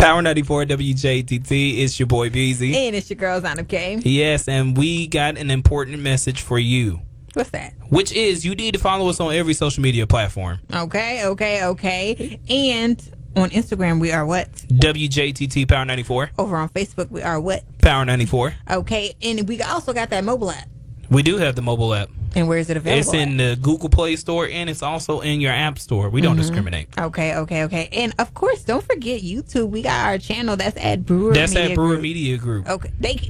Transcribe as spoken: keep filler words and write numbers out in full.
Power ninety-four W J T T. It's your boy Beezy. And it's your girl, Zana K. Yes, and we got an important message for you. What's that? Which is you need to follow us on every social media platform. Okay, okay, okay. And on Instagram, we are what? W J T T Power ninety-four. Over on Facebook, we are what? Power ninety-four. Okay, and we also got that mobile app. We do have the mobile app. And where is it available? It's in the Google Play Store, and it's also in your App Store. We don't mm-hmm. discriminate. Okay, okay, okay. And, of course, don't forget YouTube. We got our channel. That's at Brewer That's Media at Brewer Group. Media Group. Okay. They